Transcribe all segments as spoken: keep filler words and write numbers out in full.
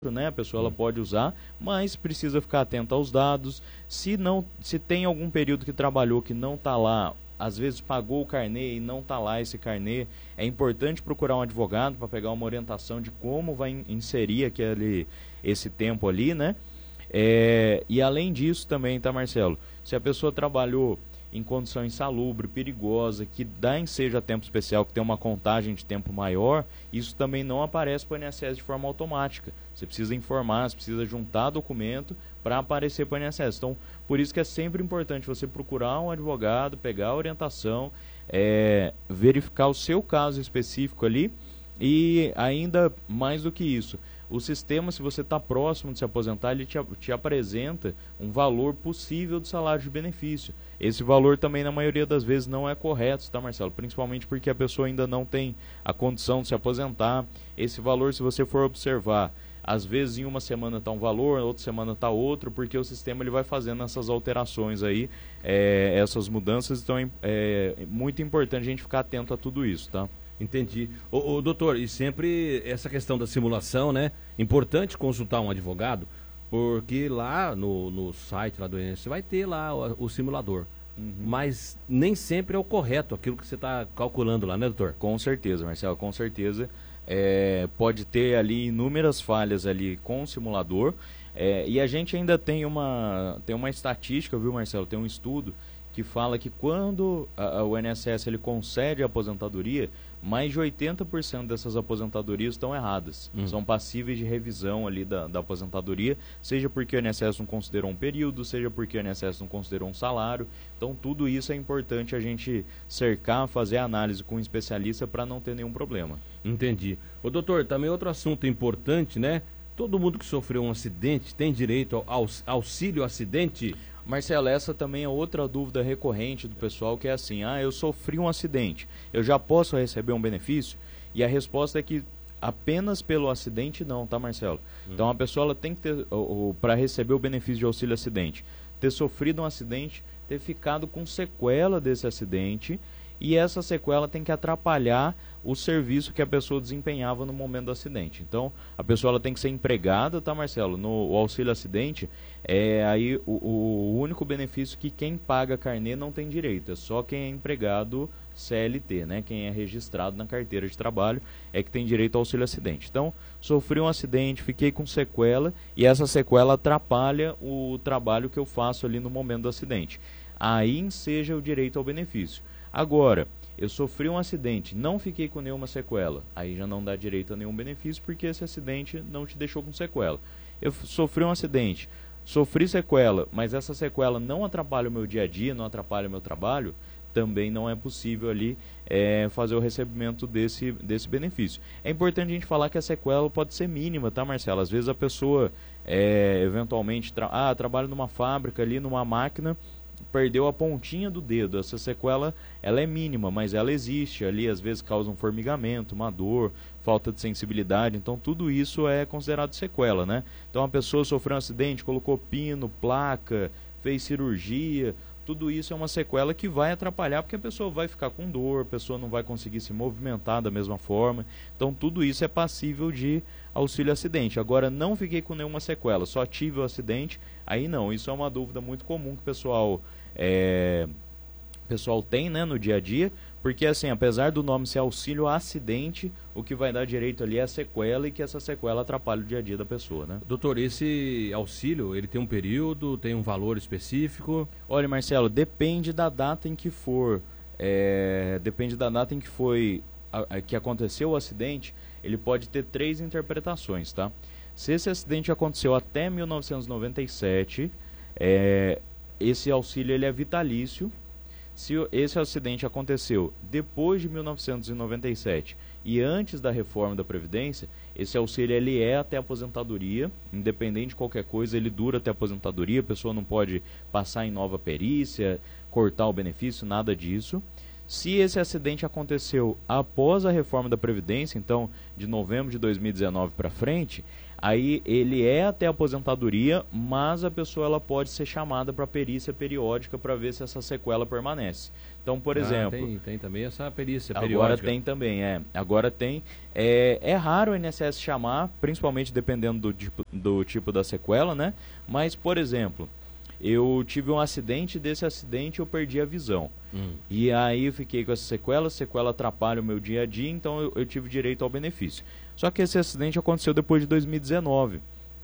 né? A pessoa ela pode usar, mas precisa ficar atenta aos dados. Se não, se tem algum período que trabalhou que não está lá, às vezes pagou o carnê e não está lá esse carnê, é importante procurar um advogado para pegar uma orientação de como vai inserir aquele, esse tempo ali, né? É, e além disso também, tá, Marcelo? Se a pessoa trabalhou em condição insalubre, perigosa, que dá ensejo a tempo especial, que tem uma contagem de tempo maior, isso também não aparece para o I N S S de forma automática. Você precisa informar, você precisa juntar documento para aparecer para o I N S S. Então, por isso que é sempre importante você procurar um advogado, pegar a orientação, é, verificar o seu caso específico ali e ainda mais do que isso, o sistema, se você está próximo de se aposentar, ele te, te apresenta um valor possível do salário de benefício. Esse valor também, na maioria das vezes, não é correto, tá, Marcelo? Principalmente porque a pessoa ainda não tem a condição de se aposentar. Esse valor, se você for observar, às vezes em uma semana está um valor, outra semana está outro, porque o sistema ele vai fazendo essas alterações aí, é, essas mudanças. Então é, é muito importante a gente ficar atento a tudo isso, tá? Entendi. Ô, ô, doutor, e sempre essa questão da simulação, né? Importante consultar um advogado, porque lá no, no site lá do I N S S vai ter lá o, o simulador. Uhum. Mas nem sempre é o correto aquilo que você está calculando lá, né, doutor? Com certeza, Marcelo, com certeza. É, pode ter ali inúmeras falhas ali com o simulador. É, e a gente ainda tem uma, tem uma estatística, viu, Marcelo? Tem um estudo que fala que quando a, a, o I N S S ele concede a aposentadoria, mais de oitenta por cento dessas aposentadorias estão erradas. Hum. São passíveis de revisão ali da, da aposentadoria, seja porque o I N S S não considerou um período, seja porque o I N S S não considerou um salário. Então tudo isso é importante a gente cercar, fazer análise com um especialista para não ter nenhum problema. Entendi. Ô doutor, também outro assunto importante, né? Todo mundo que sofreu um acidente tem direito ao auxílio acidente? Marcelo, essa também é outra dúvida recorrente do pessoal, que é assim: ah, eu sofri um acidente, eu já posso receber um benefício? E a resposta é que apenas pelo acidente não, tá, Marcelo? Hum. Então a pessoa ela tem que ter, para receber o benefício de auxílio acidente, ter sofrido um acidente, ter ficado com sequela desse acidente, e essa sequela tem que atrapalhar o serviço que a pessoa desempenhava no momento do acidente. Então, a pessoa ela tem que ser empregada, tá, Marcelo? No auxílio acidente, é aí o, o único benefício que quem paga carnê não tem direito, é só quem é empregado C L T, né? Quem é registrado na carteira de trabalho é que tem direito ao auxílio acidente. Então, sofri um acidente, fiquei com sequela, e essa sequela atrapalha o trabalho que eu faço ali no momento do acidente. Aí enseja o direito ao benefício. Agora, eu sofri um acidente, não fiquei com nenhuma sequela, aí já não dá direito a nenhum benefício, porque esse acidente não te deixou com sequela. Eu sofri um acidente, sofri sequela, mas essa sequela não atrapalha o meu dia a dia, não atrapalha o meu trabalho, também não é possível ali é, fazer o recebimento desse, desse benefício. É importante a gente falar que a sequela pode ser mínima, tá, Marcelo? Às vezes a pessoa, é, eventualmente, tra ah, trabalha numa fábrica ali, numa máquina, perdeu a pontinha do dedo. Essa sequela ela é mínima, mas ela existe ali, às vezes causa um formigamento, uma dor, falta de sensibilidade. Então tudo isso é considerado sequela, né? Então a pessoa sofreu um acidente, colocou pino, placa, fez cirurgia, tudo isso é uma sequela que vai atrapalhar, porque a pessoa vai ficar com dor, a pessoa não vai conseguir se movimentar da mesma forma. Então tudo isso é passível de auxílio acidente. Agora, não fiquei com nenhuma sequela, só tive o acidente, aí não. Isso é uma dúvida muito comum que o pessoal, é, pessoal tem, né, no dia a dia, porque assim, apesar do nome ser auxílio acidente, o que vai dar direito ali é a sequela, e que essa sequela atrapalha o dia a dia da pessoa, né? Doutor, esse auxílio, ele tem um período, tem um valor específico? Olha, Marcelo, depende da data em que for, é, depende da data em que foi, a, a, que aconteceu o acidente, ele pode ter três interpretações, tá? Se esse acidente aconteceu até mil novecentos e noventa e sete, é, esse auxílio ele é vitalício. Se esse acidente aconteceu depois de mil novecentos e noventa e sete e antes da reforma da Previdência, esse auxílio ele é até a aposentadoria, independente de qualquer coisa, ele dura até a aposentadoria, a pessoa não pode passar em nova perícia, cortar o benefício, nada disso. Se esse acidente aconteceu após a reforma da Previdência, então de novembro de dois mil e dezenove para frente, Aí ele é até aposentadoria, mas a pessoa ela pode ser chamada para perícia periódica para ver se essa sequela permanece. Então, por ah, exemplo... Tem, tem também essa perícia agora periódica. Agora tem também, é. Agora tem. É, é raro o I N S S chamar, principalmente dependendo do tipo, do tipo da sequela, né? Mas, por exemplo, eu tive um acidente, desse acidente eu perdi a visão. Hum. E aí eu fiquei com essa sequela, a sequela atrapalha o meu dia a dia, então eu, eu tive direito ao benefício. Só que esse acidente aconteceu depois de dois mil e dezenove.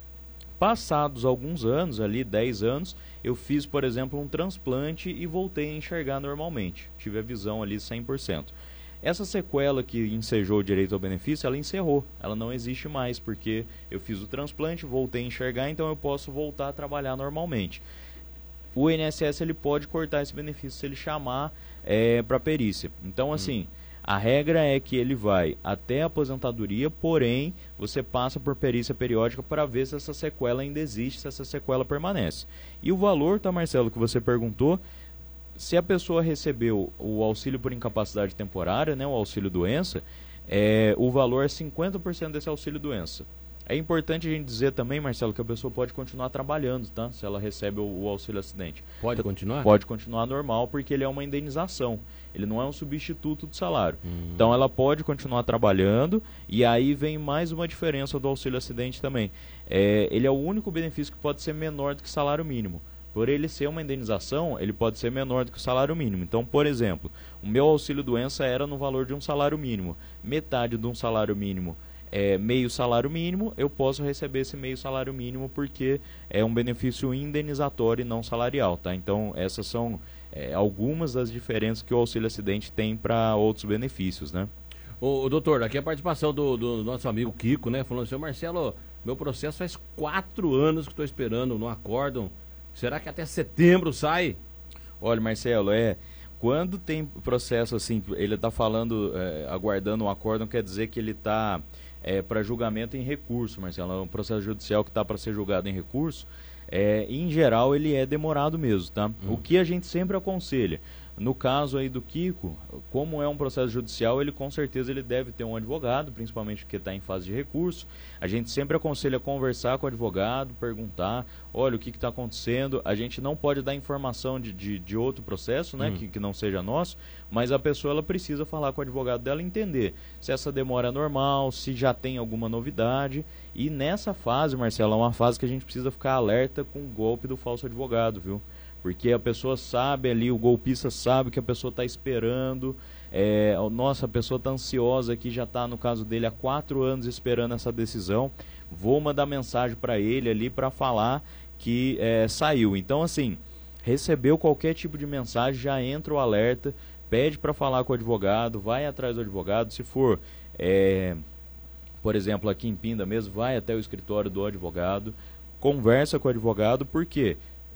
Passados alguns anos, ali dez anos, eu fiz, por exemplo, um transplante e voltei a enxergar normalmente. Tive a visão ali cem por cento. Essa sequela que ensejou o direito ao benefício, ela encerrou. Ela não existe mais, porque eu fiz o transplante, voltei a enxergar, então eu posso voltar a trabalhar normalmente. O I N S S ele pode cortar esse benefício se ele chamar é, para perícia. Então, assim... Hum. A regra é que ele vai até a aposentadoria, porém, você passa por perícia periódica para ver se essa sequela ainda existe, se essa sequela permanece. E o valor, tá, Marcelo, que você perguntou, se a pessoa recebeu o auxílio por incapacidade temporária, né, o auxílio doença, é, o valor é cinquenta por cento desse auxílio doença. É importante a gente dizer também, Marcelo, que a pessoa pode continuar trabalhando, tá? Se ela recebe o, o auxílio acidente. Pode continuar? Pode continuar normal, porque ele é uma indenização. Ele não é um substituto do salário. Hum. Então ela pode continuar trabalhando, e aí vem mais uma diferença do auxílio acidente também. É, ele é o único benefício que pode ser menor do que o salário mínimo. Por ele ser uma indenização, ele pode ser menor do que o salário mínimo. Então, por exemplo, o meu auxílio doença era no valor de um salário mínimo. Metade de um salário mínimo é meio salário mínimo, eu posso receber esse meio salário mínimo porque é um benefício indenizatório e não salarial, tá? Então, essas são é, algumas das diferenças que o auxílio acidente tem para outros benefícios, né? Ô, ô, doutor, aqui a participação do, do nosso amigo Kiko, né? Falando assim, Marcelo, meu processo faz quatro anos que estou esperando, não acordam. Será que até setembro sai? Olha, Marcelo, é... Quando tem processo assim, ele está falando, é, aguardando um acórdão, quer dizer que ele está é, para julgamento em recurso, Marcelo. É um processo judicial que está para ser julgado em recurso. É, em geral, ele é demorado mesmo, tá? Hum. O que a gente sempre aconselha, no caso aí do Kiko, como é um processo judicial, ele com certeza ele deve ter um advogado, principalmente porque está em fase de recurso. A gente sempre aconselha conversar com o advogado, perguntar, olha, o que está acontecendo. A gente não pode dar informação de, de, de outro processo, né, hum. que, que não seja nosso, mas a pessoa ela precisa falar com o advogado dela e entender se essa demora é normal, se já tem alguma novidade. E nessa fase, Marcelo, é uma fase que a gente precisa ficar alerta com o golpe do falso advogado, viu? Porque a pessoa sabe ali, o golpista sabe que a pessoa está esperando, é, nossa, a pessoa está ansiosa aqui, já está, no caso dele, há quatro anos esperando essa decisão, vou mandar mensagem para ele ali para falar que é, saiu. Então, assim, recebeu qualquer tipo de mensagem, já entra o alerta, pede para falar com o advogado, vai atrás do advogado, se for, é, por exemplo, aqui em Pinda mesmo, vai até o escritório do advogado, conversa com o advogado, porque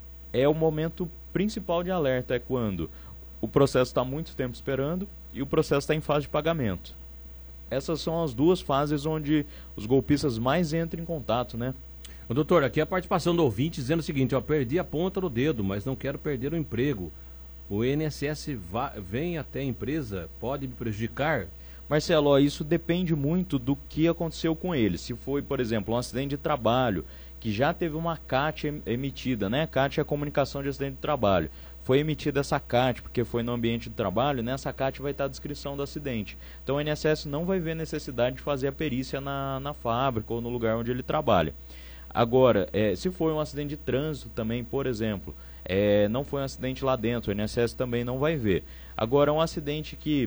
é o momento principal de alerta, é quando o processo está muito tempo esperando e o processo está em fase de pagamento. Essas são as duas fases onde os golpistas mais entram em contato, né? Ô, doutor, aqui a participação do ouvinte dizendo o seguinte, ó, perdi a ponta do dedo, mas não quero perder o emprego. O I N S S vem até a empresa, pode me prejudicar? Marcelo, ó, isso depende muito do que aconteceu com ele. Se foi, por exemplo, um acidente de trabalho, que já teve uma C A T emitida, né? C A T é a comunicação de acidente de trabalho. Foi emitida essa C A T porque foi no ambiente de trabalho, nessa C A T vai estar a descrição do acidente. Então o I N S S não vai ver necessidade de fazer a perícia na, na fábrica ou no lugar onde ele trabalha. Agora, é, se foi um acidente de trânsito também, por exemplo, é, não foi um acidente lá dentro, o I N S S também não vai ver. Agora, um acidente que,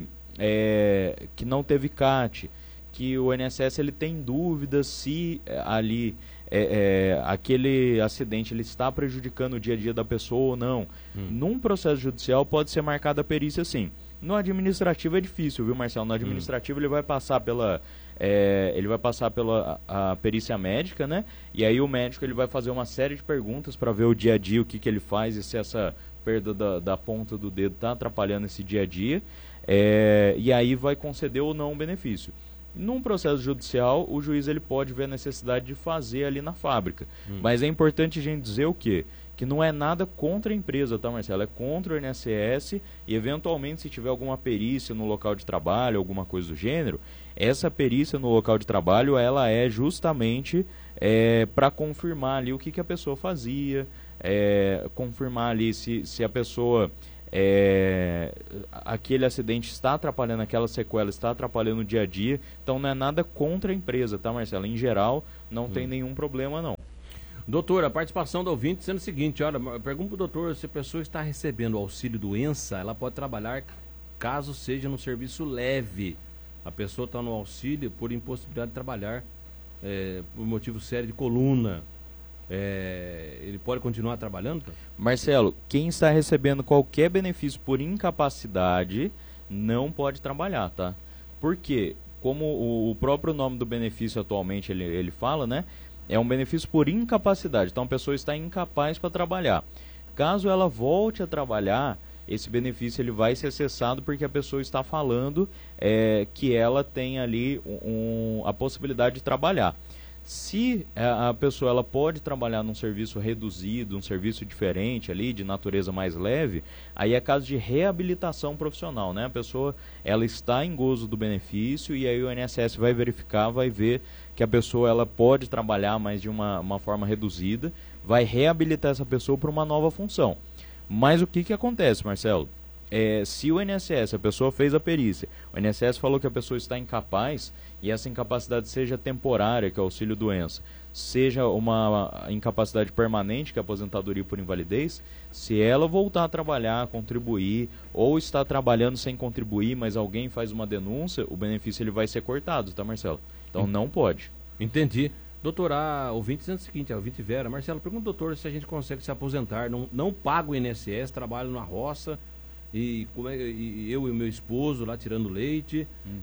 é, que não teve C A T, que o I N S S ele tem dúvidas se é, ali... É, é, aquele acidente ele está prejudicando o dia a dia da pessoa ou não. Hum. Num processo judicial pode ser marcada a perícia sim. No administrativo é difícil, viu, Marcelo? No administrativo hum. ele vai passar pela é, ele vai passar pela a, a perícia médica, né? E aí o médico ele vai fazer uma série de perguntas para ver o dia a dia, o que, que ele faz e se essa perda da, da ponta do dedo está atrapalhando esse dia a dia. É, e aí vai conceder ou não o benefício. Num processo judicial, o juiz ele pode ver a necessidade de fazer ali na fábrica. Hum. Mas é importante a gente dizer o quê? Que não é nada contra a empresa, tá, Marcelo? É contra o I N S S e, eventualmente, se tiver alguma perícia no local de trabalho, alguma coisa do gênero, essa perícia no local de trabalho, ela é justamente é, para confirmar ali o que, que a pessoa fazia, é, confirmar ali se, se a pessoa... É, aquele acidente está atrapalhando, aquela sequela está atrapalhando o dia a dia, então não é nada contra a empresa, tá, Marcelo? Em geral, não hum. tem nenhum problema, não. Doutor, a participação do ouvinte dizendo o seguinte, olha, pergunta pro doutor se a pessoa está recebendo auxílio doença, ela pode trabalhar caso seja no serviço leve. A pessoa está no auxílio por impossibilidade de trabalhar é, por motivo sério de coluna. É, ele pode continuar trabalhando? Marcelo, quem está recebendo qualquer benefício por incapacidade não pode trabalhar, tá? Por quê? Como o, o próprio nome do benefício atualmente ele, ele fala, né? É um benefício por incapacidade. Então a pessoa está incapaz para trabalhar. Caso ela volte a trabalhar, esse benefício ele vai ser cessado porque a pessoa está falando é, que ela tem ali um, a possibilidade de trabalhar. Se a pessoa ela pode trabalhar num serviço reduzido, um serviço diferente ali, de natureza mais leve, aí é caso de reabilitação profissional, né? A pessoa ela está em gozo do benefício e aí o I N S S vai verificar, vai ver que a pessoa ela pode trabalhar, mas de uma, uma forma reduzida, vai reabilitar essa pessoa para uma nova função. Mas o que, que acontece, Marcelo? É, se o I N S S, a pessoa fez a perícia, o I N S S falou que a pessoa está incapaz e essa incapacidade seja temporária, que é o auxílio doença, seja uma incapacidade permanente, que é a aposentadoria por invalidez, se ela voltar a trabalhar, contribuir, ou está trabalhando sem contribuir, mas alguém faz uma denúncia, o benefício ele vai ser cortado, tá, Marcelo? Então não pode. Entendi. Doutor, a ouvinte dizendo o seguinte, a ouvinte Vera, Marcelo, pergunta ao doutor se a gente consegue se aposentar, não, não paga o I N S S, trabalho na roça, e, como é, e eu e o meu esposo lá tirando leite, uhum.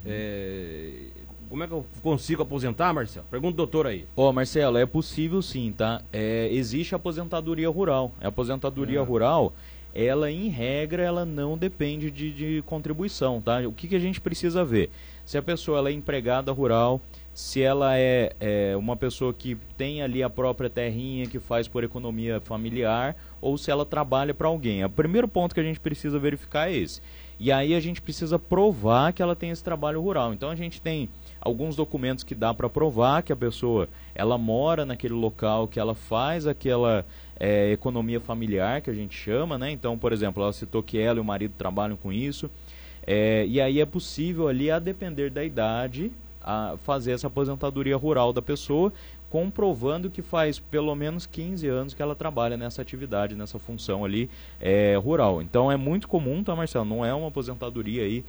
é, como é que eu consigo aposentar, Marcelo? Pergunta o doutor aí. Ó, oh, Marcelo, é possível sim, tá? É, existe a aposentadoria rural. A aposentadoria é. rural, ela em regra, ela não depende de, de contribuição, tá? O que, que a gente precisa ver? Se a pessoa ela é empregada rural, se ela é, é uma pessoa que tem ali a própria terrinha que faz por economia familiar ou se ela trabalha para alguém. O primeiro ponto que a gente precisa verificar é esse. E aí a gente precisa provar que ela tem esse trabalho rural. Então a gente tem alguns documentos que dá para provar que a pessoa ela mora naquele local, que ela faz aquela é, economia familiar que a gente chama, né? Então, por exemplo, ela citou que ela e o marido trabalham com isso. É, e aí é possível ali, a depender da idade, a fazer essa aposentadoria rural da pessoa, comprovando que faz pelo menos quinze anos que ela trabalha nessa atividade, nessa função ali é, rural. Então é muito comum, tá, Marcelo? Não é uma aposentadoria aí,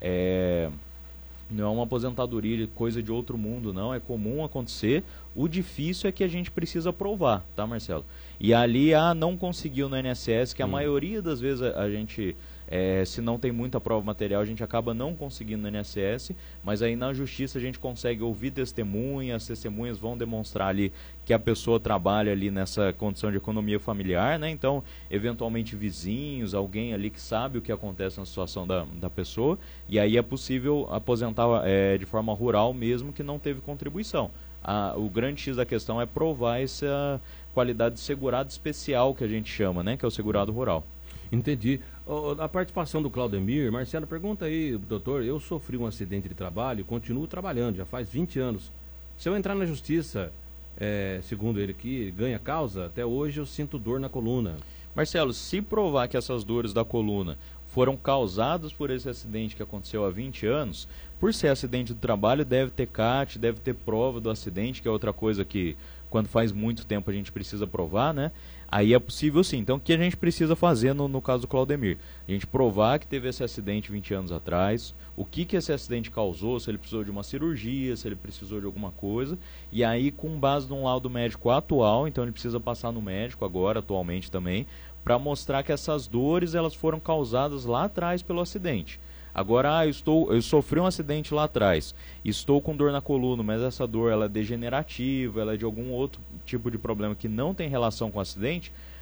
é, não é uma aposentadoria de coisa de outro mundo, não. É comum acontecer. O difícil é que a gente precisa provar, tá, Marcelo? E ali, ah, não conseguiu no I N S S, que a hum. maioria das vezes a, a gente... É, se não tem muita prova material, a gente acaba não conseguindo no I N S S, mas aí na justiça a gente consegue ouvir testemunhas, as testemunhas vão demonstrar ali que a pessoa trabalha ali nessa condição de economia familiar, né? Então, eventualmente vizinhos, alguém ali que sabe o que acontece na situação da, da pessoa, e aí é possível aposentar é, de forma rural mesmo que não teve contribuição. A, o grande X da questão é provar essa qualidade de segurado especial que a gente chama, né? Que é o segurado rural. Entendi. Oh, a participação do Claudemir, Marcelo, pergunta aí, doutor, eu sofri um acidente de trabalho e continuo trabalhando, já faz vinte anos. Se eu entrar na justiça, é, segundo ele aqui, ganha causa, até hoje eu sinto dor na coluna. Marcelo, se provar que essas dores da coluna foram causadas por esse acidente que aconteceu há vinte anos, por ser acidente do trabalho, deve ter C A T, deve ter prova do acidente, que é outra coisa que, quando faz muito tempo, a gente precisa provar, né? Aí é possível sim. Então o que a gente precisa fazer no, no caso do Claudemir? A gente provar que teve esse acidente vinte anos atrás, o que, que esse acidente causou, se ele precisou de uma cirurgia, se ele precisou de alguma coisa, e aí com base num laudo médico atual, então ele precisa passar no médico agora, atualmente também, para mostrar que essas dores elas foram causadas lá atrás pelo acidente. Agora, ah, eu, estou, eu sofri um acidente lá atrás, estou com dor na coluna, mas essa dor ela é degenerativa, ela é de algum outro tipo de problema que não tem relação com o acidente,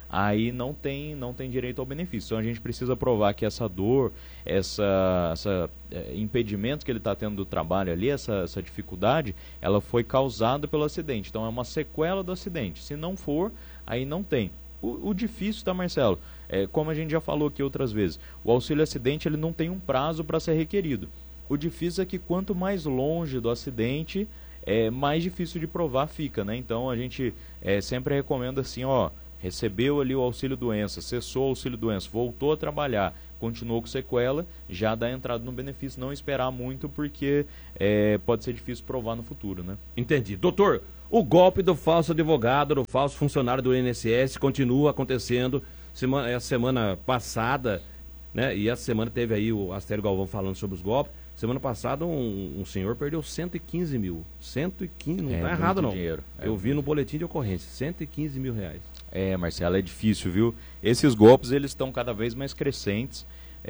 aí não tem, não tem direito ao benefício. Então a gente precisa provar que essa dor, essa, essa é, impedimento que ele está tendo do trabalho ali, essa, essa dificuldade, ela foi causada pelo acidente. Então é uma sequela do acidente. Se não for, aí não tem. O, o difícil, tá, Marcelo? É, como a gente já falou aqui outras vezes, o auxílio acidente ele não tem um prazo para ser requerido. O difícil é que quanto mais longe do acidente, é, mais difícil de provar fica, né? Então a gente é, sempre recomenda assim, ó, recebeu ali o auxílio doença, cessou o auxílio doença, voltou a trabalhar, continuou com sequela, já dá entrada no benefício, não esperar muito porque é, pode ser difícil provar no futuro, né? Entendi. Doutor, o golpe do falso advogado, do falso funcionário do I N S S continua acontecendo. Semana, essa semana passada, né? E essa semana teve aí o Astério Galvão falando sobre os golpes. Semana passada um, um senhor perdeu cento e quinze mil. cento e quinze, não está é errado não. Dinheiro. É Eu vi no boletim de ocorrência, cento e quinze mil reais. É, Marcelo, é difícil, viu? Esses golpes, eles estão cada vez mais crescentes.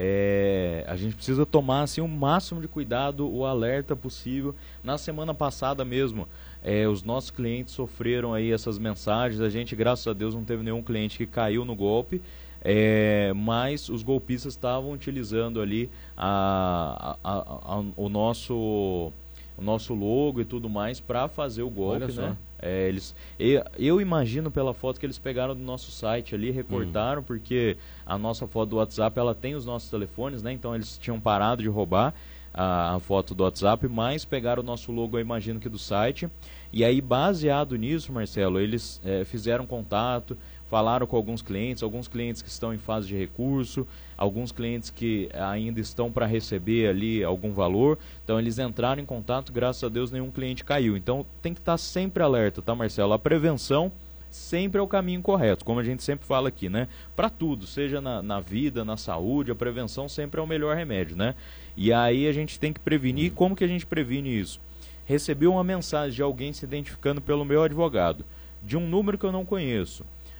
É, a gente precisa tomar assim, o máximo de cuidado, o alerta possível. Na semana passada mesmo, é, os nossos clientes sofreram aí essas mensagens. A gente, graças a Deus, não teve nenhum cliente que caiu no golpe. É, mas os golpistas estavam utilizando ali a, a, a, a, o, nosso, o nosso logo e tudo mais para fazer o golpe, né? É, eles, eu, eu imagino pela foto que eles pegaram do nosso site ali, recortaram, hum. porque a nossa foto do WhatsApp ela tem os nossos telefones, né? Então eles tinham parado de roubar a, a foto do WhatsApp, mas pegaram o nosso logo, eu imagino que do site. E aí, baseado nisso, Marcelo, eles é, fizeram contato, falaram com alguns clientes, alguns clientes que estão em fase de recurso, alguns clientes que ainda estão para receber ali algum valor. Então eles entraram em contato, graças a Deus nenhum cliente caiu. Então tem que estar sempre alerta, tá, Marcelo? A prevenção sempre é o caminho correto, como a gente sempre fala aqui, né? Para tudo, seja na, na vida, na saúde, a prevenção sempre é o melhor remédio, né? E aí a gente tem que prevenir. Como que a gente previne isso? Recebi uma mensagem de alguém se identificando pelo meu advogado, de um número que eu não conheço.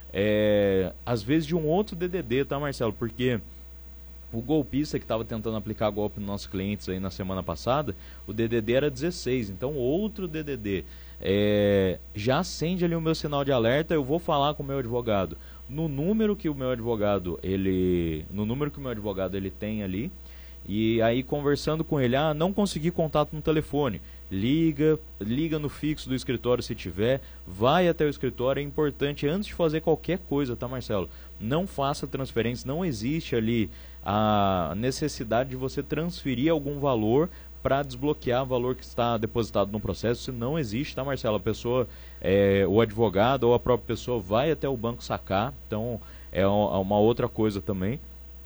É, às vezes de um outro D D D, tá, Marcelo? Porque o golpista que estava tentando aplicar golpe nos nossos clientes aí na semana passada, o D D D era dezesseis, então outro D D D. É, já acende ali o meu sinal de alerta, eu vou falar com o meu advogado no número que o meu advogado ele, no número que o meu advogado ele tem ali, e aí conversando com ele, ah, não consegui contato no telefone. Liga, liga no fixo do escritório se tiver, vai até o escritório. É importante, antes de fazer qualquer coisa, tá, Marcelo? Não faça transferência, não existe ali a necessidade de você transferir algum valor para desbloquear o valor que está depositado no processo. Isso não existe, tá, Marcelo? A pessoa, é, o advogado ou a própria pessoa vai até o banco sacar, então é uma outra coisa também.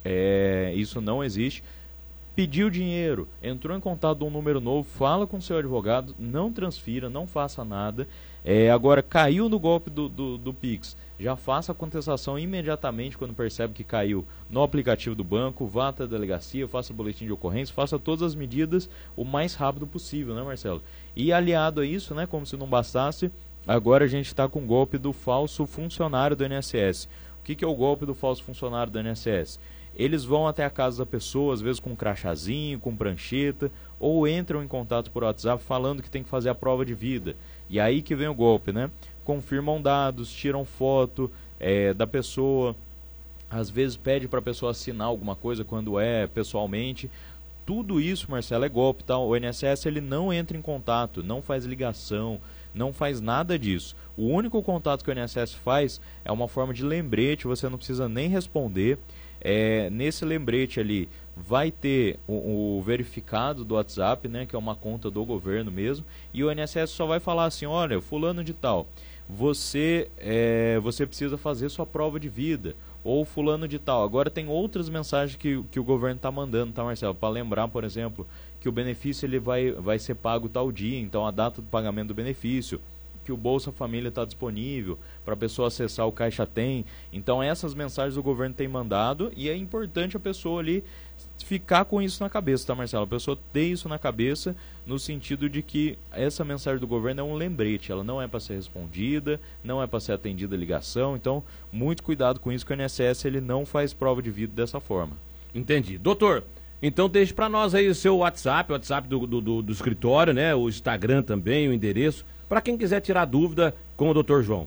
É, isso não existe. Pediu dinheiro, entrou em contato de um número novo, fala com o seu advogado, não transfira, não faça nada. É, agora, caiu no golpe do, do, do Pix, já faça a contestação imediatamente quando percebe que caiu no aplicativo do banco, vá até a delegacia, faça boletim de ocorrência, faça todas as medidas o mais rápido possível, né, Marcelo? E aliado a isso, né, como se não bastasse, agora a gente está com o golpe do falso funcionário do I N S S. O que, que é o golpe do falso funcionário do I N S S? Eles vão até a casa da pessoa, às vezes com um crachazinho, com prancheta, ou entram em contato por WhatsApp falando que tem que fazer a prova de vida. E aí que vem o golpe, né? Confirmam dados, tiram foto é, da pessoa, às vezes pede para a pessoa assinar alguma coisa quando é pessoalmente. Tudo isso, Marcelo, é golpe, tá? O I N S S ele não entra em contato, não faz ligação, não faz nada disso. O único contato que o I N S S faz é uma forma de lembrete, você não precisa nem responder. É, nesse lembrete ali vai ter o, o verificado do WhatsApp, né, que é uma conta do governo mesmo, e o I N S S só vai falar assim, olha, fulano de tal, você, é, você precisa fazer sua prova de vida, ou fulano de tal. Agora tem outras mensagens que, que o governo está mandando, tá, Marcelo? Para lembrar, por exemplo, que o benefício ele vai, vai ser pago tal dia, então a data do pagamento do benefício, que o Bolsa Família está disponível para a pessoa acessar o Caixa Tem. Então essas mensagens o governo tem mandado e é importante a pessoa ali ficar com isso na cabeça, tá, Marcelo? A pessoa ter isso na cabeça no sentido de que essa mensagem do governo é um lembrete, ela não é para ser respondida, não é para ser atendida a ligação, então muito cuidado com isso, que o I N S S ele não faz prova de vida dessa forma. Entendi. Doutor, então deixe para nós aí o seu WhatsApp, o WhatsApp do, do, do, do escritório, né? O Instagram também, o endereço, para quem quiser tirar dúvida com o doutor João.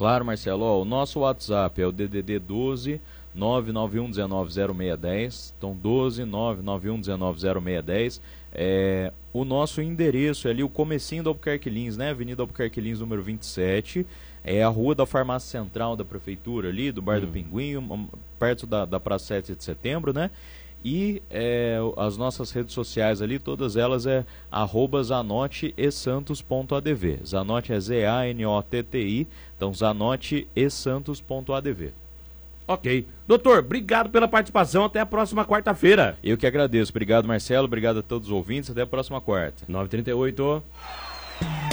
Claro, Marcelo. Ó, o nosso WhatsApp é o D D D doze, nove nove um um nove zero seis um zero. Então, doze, nove nove um um nove zero seis um zero. É, o nosso endereço é ali o comecinho do Albuquerque Lins, né? Avenida Albuquerque Lins, número vinte e sete. É a rua da farmácia central da prefeitura ali, do Bar hum. do Pinguim, perto da, da Praça sete de Setembro, né? E é, as nossas redes sociais ali, todas elas é arroba zanotti e santos ponto a d v. Zanotti é Z A N O T T I, então zanotti e santos ponto a d v. Ok. Doutor, obrigado pela participação, até a próxima quarta-feira. Eu que agradeço. Obrigado, Marcelo, obrigado a todos os ouvintes, até a próxima quarta. nove e trinta e oito.